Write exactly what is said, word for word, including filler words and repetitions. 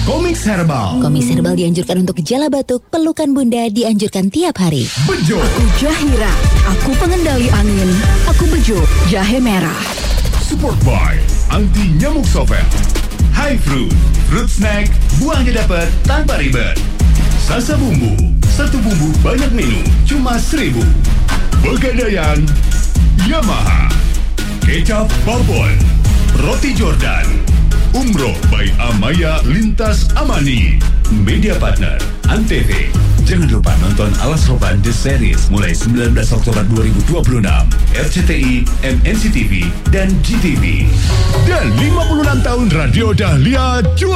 Komix Herbal. Komix Herbal dianjurkan untuk gejala batuk, pelukan bunda dianjurkan tiap hari. Bejo. Aku Jahira, aku pengendali angin, aku Bejo, jahe merah. Support by anti nyamuk Sovel. High Fruit, fruit snack, buahnya dapat tanpa ribet. Sasa Bumbu, satu bumbu banyak menu, cuma seribu. Pegadaian, Yamaha. Kecap Babon, Roti Jordan, Umroh by Amaya Lintas Amani. Media partner Antv. Jangan lupa nonton Alas Roban The Series mulai sembilan belas Oktober dua ribu dua puluh enam. R C T I, M N C T V, dan G T V. Dan lima puluh enam tahun Radio Dahlia Juara.